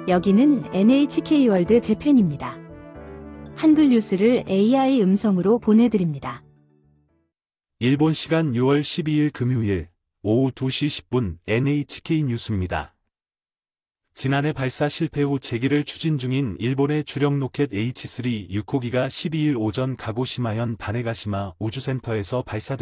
여기는 NHK 월드 재팬입니다. 한글 뉴스를 AI 음성으로 보내드립니다. 일본 시간 6월 12일 금요일 오후 2시 10분 NHK 뉴스입니다. 지난해 발사 실패 후 재기를 추진 중인 일본의 주력 로켓 H3 6호기가 12일 오전 가고시마현 다네가시마 우주센터에서 발사됐습니다.